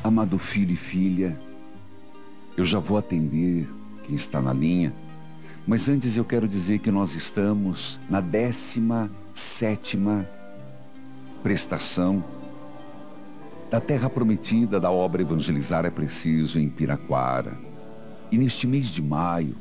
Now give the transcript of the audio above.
Amado filho e filha, eu já vou atender quem está na linha, mas antes eu quero dizer que nós estamos na 17ª prestação da Terra Prometida da obra Evangelizar é Preciso em Piraquara. E neste mês de maio,